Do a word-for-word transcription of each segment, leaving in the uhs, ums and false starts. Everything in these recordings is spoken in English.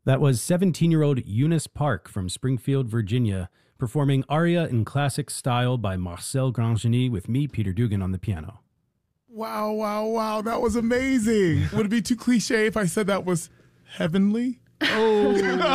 That was seventeen-year-old Eunice Park from Springfield, Virginia, performing aria in classic style by Marcel Grandgeny with me, Peter Dugan, on the piano. Wow, wow, wow. That was amazing. Would it be too cliche if I said that was heavenly? Oh,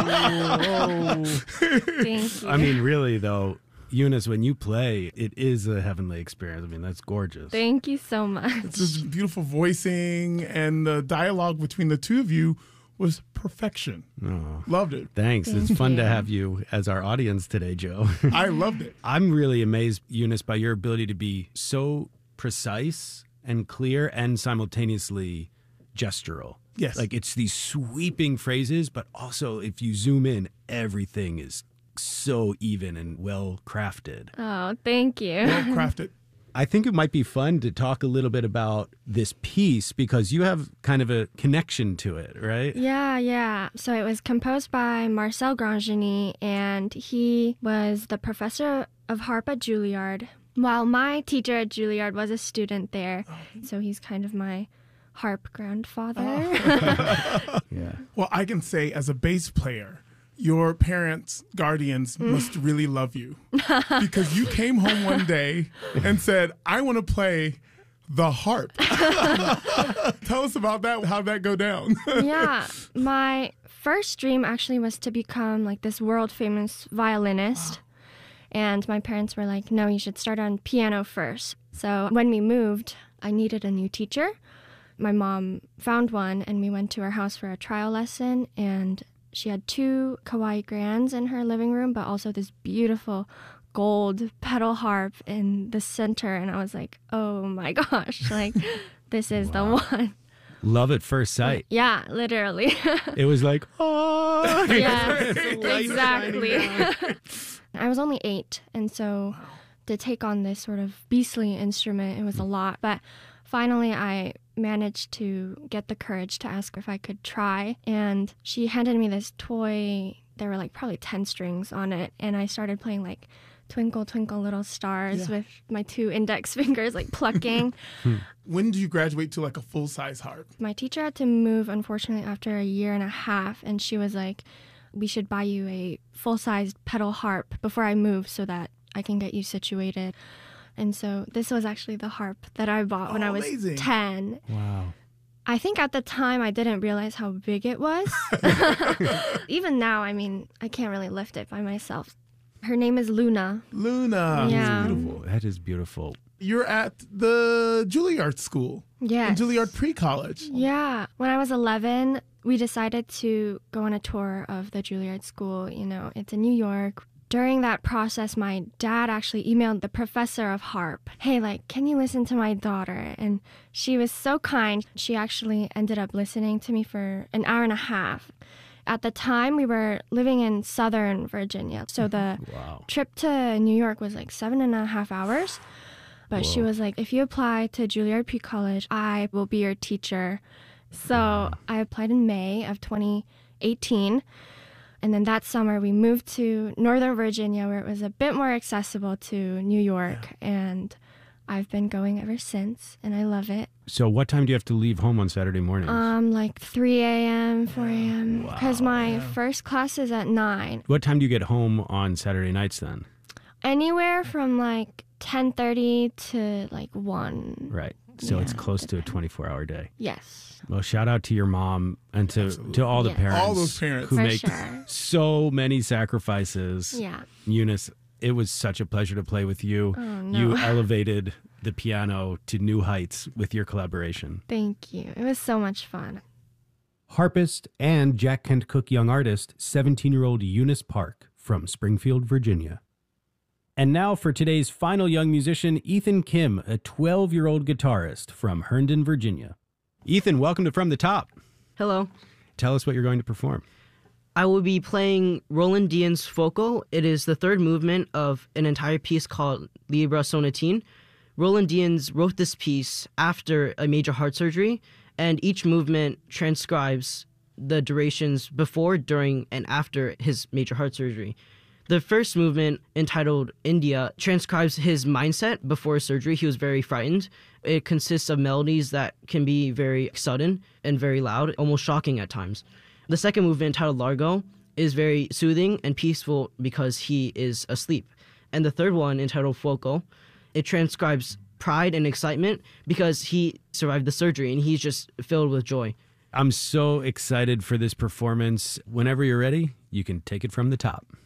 oh. Thank you. I mean, really, though, Eunice, when you play, it is a heavenly experience. I mean, that's gorgeous. Thank you so much. It's just beautiful voicing, and the dialogue between the two of you was perfection. Oh, loved it. Thanks. Thank it's fun you. to have you as our audience today, Joe. I loved it. I'm really amazed, Eunice, by your ability to be so precise and clear and simultaneously gestural. Yes. Like, it's these sweeping phrases, but also if you zoom in, everything is so even and well crafted. Oh, thank you. Well crafted. I think it might be fun to talk a little bit about this piece because you have kind of a connection to it, right? Yeah, yeah. So it was composed by Marcel Grandgeny, and he was the professor of harp at Juilliard, while my teacher at Juilliard was a student there. So he's kind of my harp grandfather. Oh. Yeah. Well, I can say as a bass player, your parents, guardians, must really love you because you came home one day and said, I want to play the harp. Tell us about that. How'd that go down? Yeah. My first dream actually was to become like this world famous violinist. And my parents were like, no, you should start on piano first. So when we moved, I needed a new teacher. My mom found one, and we went to her house for a trial lesson, and she had two kawaii grands in her living room, but also this beautiful gold pedal harp in the center. And I was like, oh my gosh, like, this is Wow. the one. Love at first sight. Yeah, literally. It was like, oh. Yes, Light exactly. shining down. I was only eight, and so to take on this sort of beastly instrument, it was a lot. But finally, I managed to get the courage to ask if I could try. And she handed me this toy. There were like probably ten strings on it. And I started playing like Twinkle, Twinkle, Little Stars Yeah. with my two index fingers, like plucking. When do you graduate to like a full-size harp? My teacher had to move, unfortunately, after a year and a half. And she was like, we should buy you a full-sized pedal harp before I move so that I can get you situated. And so this was actually the harp that I bought when Oh, I was amazing. ten. Wow. I think at the time I didn't realize how big it was. Even now, I mean, I can't really lift it by myself. Her name is Luna. Luna. Yeah. That's beautiful. That is beautiful. You're at the Juilliard School. Yes. In Juilliard Pre-College. Yeah. When I was eleven, we decided to go on a tour of the Juilliard School. You know, it's in New York. During that process, my dad actually emailed the professor of harp, hey, like, can you listen to my daughter? And she was so kind. She actually ended up listening to me for an hour and a half. At the time, we were living in Southern Virginia. So the Wow. trip to New York was like seven and a half hours. But she Whoa. was like, if you apply to Juilliard Pre-College, I will be your teacher. So I applied in May of twenty eighteen. And then that summer, we moved to Northern Virginia, where it was a bit more accessible to New York. And I've been going ever since, and I love it. So what time do you have to leave home on Saturday mornings? Um, like three a.m., four a.m., because Wow. my first class is at nine. What time do you get home on Saturday nights then? Anywhere from like ten thirty to like one. Right. So it's Yeah, close to a twenty-four hour day. Yes. Well, shout out to your mom and to, Absolutely. to all the Yes. parents. All those parents. Who For make sure. so many sacrifices. Yeah. Eunice, it was such a pleasure to play with you. Oh, no. You elevated the piano to new heights with your collaboration. Thank you. It was so much fun. Harpist and Jack Kent Cooke young artist, seventeen-year-old Eunice Park from Springfield, Virginia. And now for today's final young musician, Ethan Kim, a twelve-year-old guitarist from Herndon, Virginia. Ethan, welcome to From the Top. Hello. Tell us what you're going to perform. I will be playing Roland Dian's Foco. It is the third movement of an entire piece called Libra Sonatine. Roland Dians wrote this piece after a major heart surgery, and each movement transcribes the durations before, during, and after his major heart surgery. The first movement, entitled India, transcribes his mindset before surgery. He was very frightened. It consists of melodies that can be very sudden and very loud, almost shocking at times. The second movement, entitled Largo, is very soothing and peaceful because he is asleep. And the third one, entitled Fuoco, it transcribes pride and excitement because he survived the surgery and he's just filled with joy. I'm so excited for this performance. Whenever you're ready, you can take it from the top.